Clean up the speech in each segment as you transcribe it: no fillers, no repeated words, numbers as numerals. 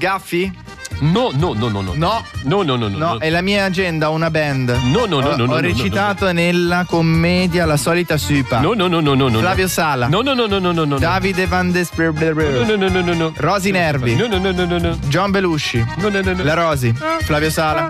Sgaffi? No. No, è la mia agenda, una band. No. Ho recitato nella commedia La solita Supa. No. Flavio Sala. No. Davide Van de No. Rosi Nervi. No. John Belushi. No. La Rosi. Flavio Sala.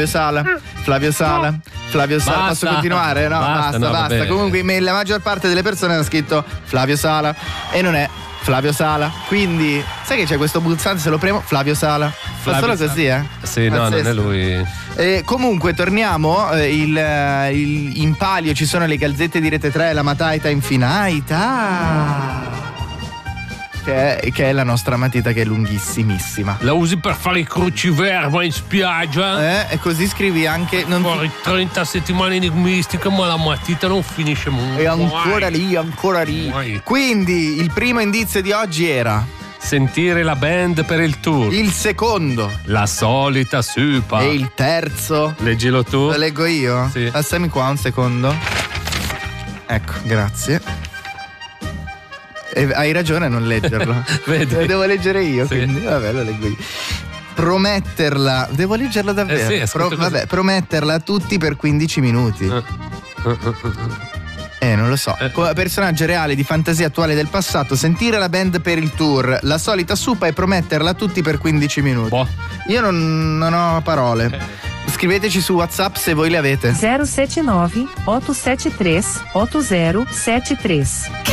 Posso continuare? No, basta. Comunque la maggior parte delle persone hanno scritto Flavio Sala e non è Flavio Sala. Quindi sai che c'è questo pulsante, se lo premo Flavio Sala. Fa solo così, Sì, no, non è lui. Comunque torniamo, in palio ci sono le calzette di Rete 3, la matita infinaita, che è la nostra matita, che è lunghissimissima. La usi per fare i cruciverba in spiaggia? E così scrivi anche fuori 30 settimane enigmistiche, ma la matita non finisce mai. E ancora lì. Mai. Quindi il primo indizio di oggi era sentire la band per il tour. Il secondo, la solita Supa. E il terzo, leggilo tu. Lo leggo io? Sì. Passami qua un secondo. Ecco, grazie. Hai ragione a non leggerlo. Vedi? Lo devo leggere io, sì. Quindi vabbè, lo leggo io. Prometterla, devo leggerlo davvero. Sì, prometterla a tutti per 15 minuti. Non lo so. Come personaggio reale di fantasia attuale del passato, sentire la band per il tour, la solita Supa e prometterla a tutti per 15 minuti. Io non ho parole. Scriveteci su WhatsApp se voi le avete. 079 873 8073.